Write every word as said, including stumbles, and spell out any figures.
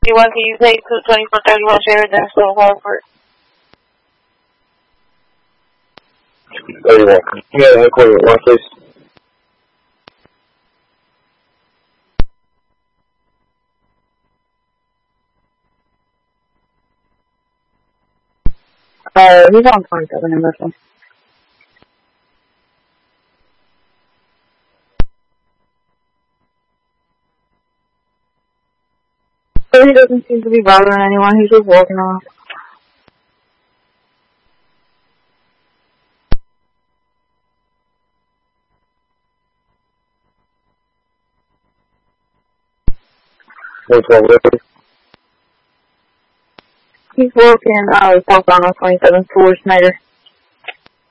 fifty-one, can you take two twenty-four thirty-one Sheridan Stone Hartford? thirty-one. Yeah, headquarters one, please. Uh, he's on twenty-seven in this one. So he doesn't seem to be bothering anyone, he's just walking off. one twelve, please. He's walking, uh, southbound on twenty-seven towards Snyder.